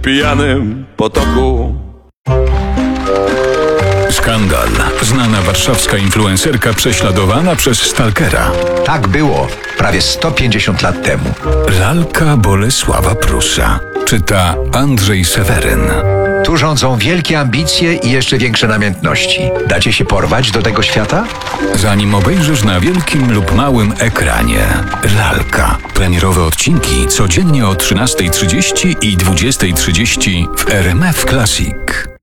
pijanym potoku. Skandal. Znana warszawska influencerka prześladowana przez stalkera. Tak było prawie 150 lat temu. Lalka Bolesława Prusa. Czyta Andrzej Seweryn. Tu rządzą wielkie ambicje i jeszcze większe namiętności. Dacie się porwać do tego świata? Zanim obejrzysz na wielkim lub małym ekranie. Lalka. Premierowe odcinki codziennie o 13:30 i 20:30 w RMF Classic.